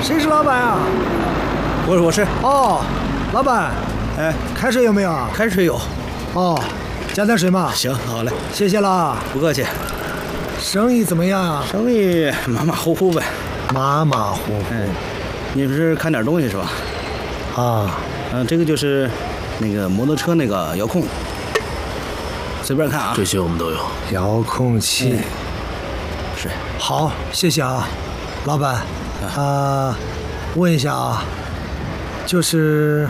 谁是老板啊？ 我是。 哦，老板， 哎， 开水有没有啊？ 开水有。 哦，加点水嘛。 行，好嘞， 谢谢啦。 不客气。 生意怎么样啊？ 生意马马虎虎呗。 马马虎虎。 你不是看点东西是吧？ 啊， 这个就是那个摩托车那个遥控，随便看啊。 这些我们都有。 遥控器。 是。 好，谢谢啊，老板。问一下啊，就是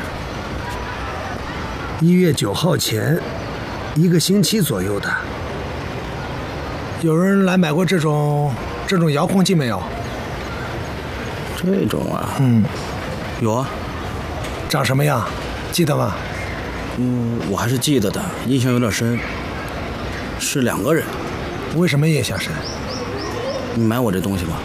1月9号前1个星期左右的，有人来买过这种遥控器没有？ 这种啊？有啊。 长什么样？记得吗？ 我还是记得的，印象有点深。是2个人。 为什么印象深？ 你买我这东西吗？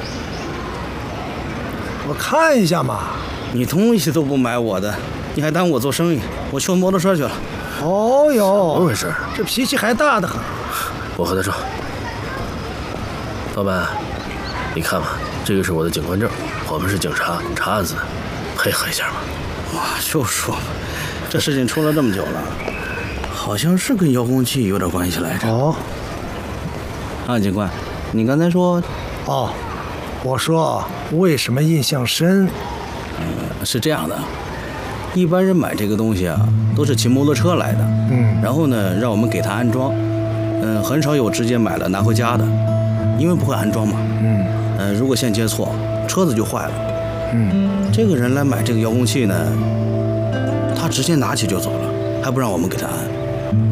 我看一下嘛。 你东西都不买我的，你还耽误我做生意，我修摩托车去了。 哦哟， 怎么回事？ 这脾气还大得很。 我和他说，老板，你看吧，这个是我的警官证，我们是警察，查案子的，配合一下吧。 哇，就说吧，这事情出了这么久了，好像是跟遥控器有点关系来着。 哦， 警官，你刚才说， 我说为什么印象深？ 是这样的，一般人买这个东西啊，都是骑摩托车来的，然后呢，让我们给他安装，很少有直接买了拿回家的，因为不会安装嘛，如果线接错，车子就坏了，这个人来买这个遥控器呢，他直接拿起就走了，还不让我们给他安。